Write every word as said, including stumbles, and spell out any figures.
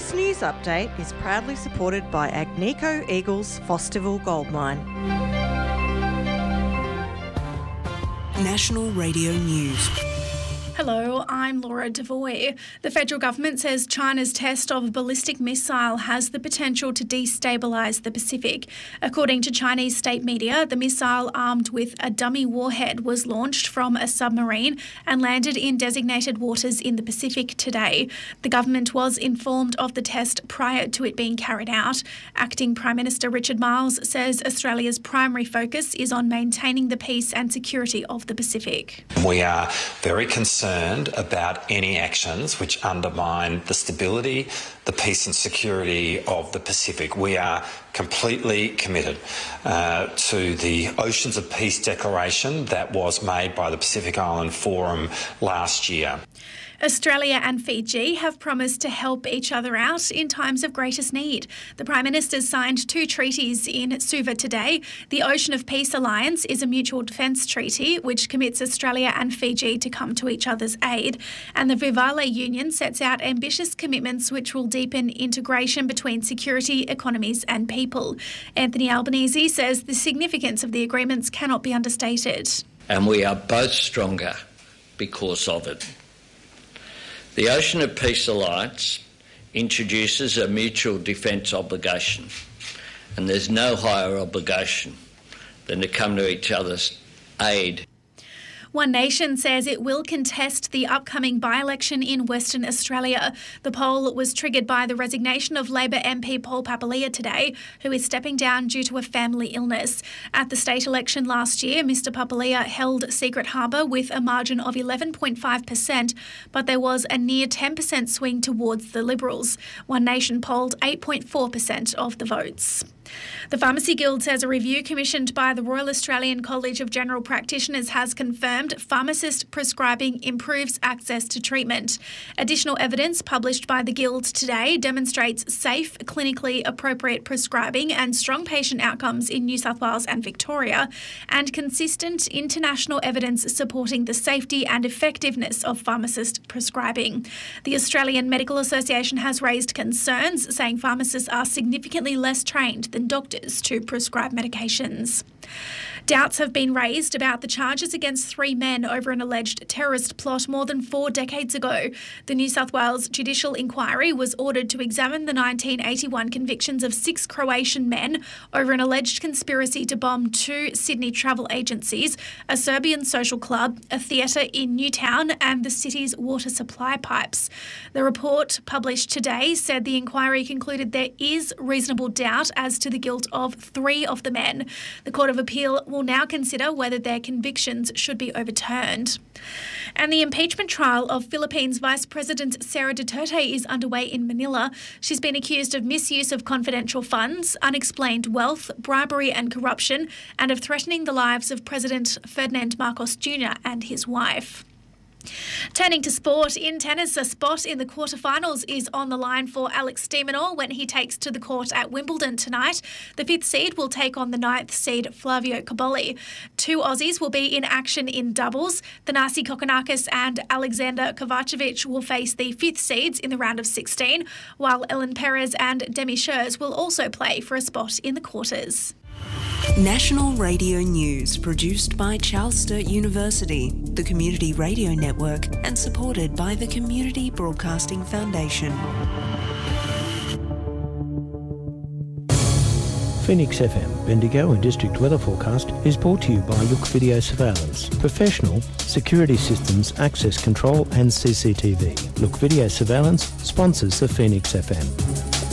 This news update is proudly supported by Agnico Eagle's Fosterville Gold Mine. National Radio News. Hello, I'm Laura Devoy. The federal government says China's test of a ballistic missile has the potential to destabilise the Pacific. According to Chinese state media, the missile armed with a dummy warhead was launched from a submarine and landed in designated waters in the Pacific today. The government was informed of the test prior to it being carried out. Acting Prime Minister Richard Marles says Australia's primary focus is on maintaining the peace and security of the Pacific. We are very concerned about any actions which undermine the stability, the peace and security of the Pacific. We are completely committed uh, to the Oceans of Peace Declaration that was made by the Pacific Island Forum last year. Australia and Fiji have promised to help each other out in times of greatest need. The Prime Minister signed two treaties in Suva today. The Ocean of Peace Alliance is a mutual defence treaty which commits Australia and Fiji to come to each other's aid. And the Vivale Union sets out ambitious commitments which will deepen integration between security, economies and people. Anthony Albanese says the significance of the agreements cannot be understated. And we are both stronger because of it. The Ocean of Peace Alliance introduces a mutual defence obligation, and there's no higher obligation than to come to each other's aid. One Nation says it will contest the upcoming by-election in Western Australia. The poll was triggered by the resignation of Labor M P Paul Papalia today, who is stepping down due to a family illness. At the state election last year, Mr Papalia held Secret Harbour with a margin of eleven point five percent, but there was a near ten percent swing towards the Liberals. One Nation polled eight point four percent of the votes. The Pharmacy Guild says a review commissioned by the Royal Australian College of General Practitioners has confirmed pharmacist prescribing improves access to treatment. Additional evidence published by the Guild today demonstrates safe, clinically appropriate prescribing and strong patient outcomes in New South Wales and Victoria, and consistent international evidence supporting the safety and effectiveness of pharmacist prescribing. The Australian Medical Association has raised concerns, saying pharmacists are significantly less trained than doctors to prescribe medications. Doubts have been raised about the charges against three men over an alleged terrorist plot more than four decades ago. The New South Wales Judicial Inquiry was ordered to examine the nineteen eighty-one convictions of six Croatian men over an alleged conspiracy to bomb two Sydney travel agencies, a Serbian social club, a theatre in Newtown and the city's water supply pipes. The report published today said the inquiry concluded there is reasonable doubt as to the guilt of three of the men. The Court of Appeal will now consider whether their convictions should be overturned. And the impeachment trial of Philippines Vice President Sara Duterte is underway in Manila. She's been accused of misuse of confidential funds, unexplained wealth, bribery and corruption, and of threatening the lives of President Ferdinand Marcos Junior and his wife. Turning to sport, in tennis, a spot in the quarterfinals is on the line for Alex de Minaur when he takes to the court at Wimbledon tonight. The fifth seed will take on the ninth seed Flavio Cobolli. Two Aussies will be in action in doubles. Thanasi Kokkinakis and Alexander Kovacevic will face the fifth seeds in the round of sixteen, while Ellen Perez and Demi Scherz will also play for a spot in the quarters. National Radio News, produced by Charles Sturt University, the Community Radio Network, and supported by the Community Broadcasting Foundation. Phoenix F M, Bendigo and District Weather Forecast is brought to you by Look Video Surveillance, professional security systems, access control and C C T V. Look Video Surveillance sponsors the Phoenix F M.